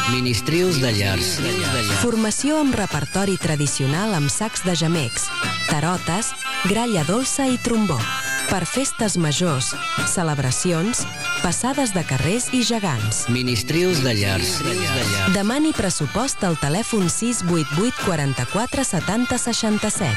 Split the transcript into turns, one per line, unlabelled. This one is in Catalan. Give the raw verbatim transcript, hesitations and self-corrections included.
Ministrius de llars.
Formació amb repertori tradicional amb sacs de gemecs, tarotes, gralla dolça i trombó. Per festes majors, celebracions, passades de carrers i gegants.
Ministrius de llars.
Demani pressupost al telèfon sis vuit vuit quatre quatre setanta seixanta set.